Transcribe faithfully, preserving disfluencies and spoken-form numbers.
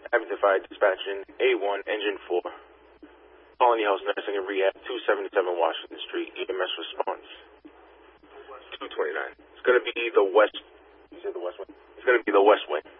Abington Fire Dispatching, A one, Engine four. Colony House Nursing and Rehab, two seventy-seven Washington Street, E M S response. two twenty-nine. It's going to be the west, you said the west wing? It's going to be the west wing.